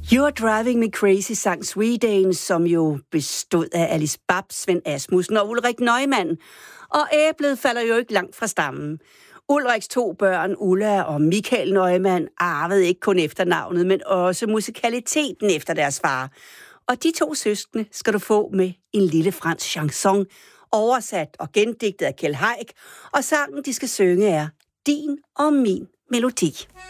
You're Driving Me Crazy sang Sweden, som jo bestod af Alice Babs, Svend Asmussen og Ulrik Neumann. Og æblet falder jo ikke langt fra stammen. Ulriks 2 børn, Ulla og Michael Neumann, arvede ikke kun efternavnet, men også musikaliteten efter deres far. Og de 2 søskende skal du få med en lille fransk chanson, oversat og gendigtet af Kjeld Haik, og sangen, de skal synge, er Din og min melodi.